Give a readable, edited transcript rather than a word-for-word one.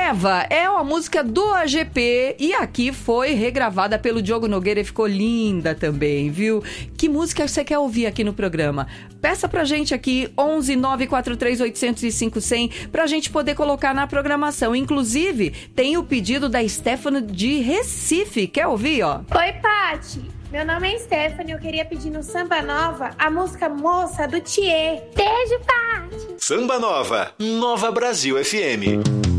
Eva é uma música do AGP e aqui foi regravada pelo Diogo Nogueira e ficou linda também, viu? Que música você quer ouvir aqui no programa? Peça pra gente aqui, 11 943 805 100, pra gente poder colocar na programação. Inclusive, tem o pedido da Stephanie de Recife. Quer ouvir, ó? Oi, Pati. Meu nome é Stephanie, eu queria pedir no Samba Nova a música Moça do Thier. Beijo, Pati. Samba Nova, Nova Brasil FM.